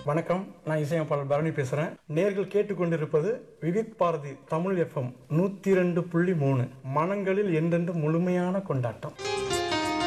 வணக்கம், நான் இசையமைப்பாளர் பரணி பேசுறேன். நேர்கள் கேட்டுக்கொண்டிருப்பது விவித் பாரதி தமிழ் FM 102.3. மனங்களில் என்றென்று முழுமையான கொண்டாட்டம்.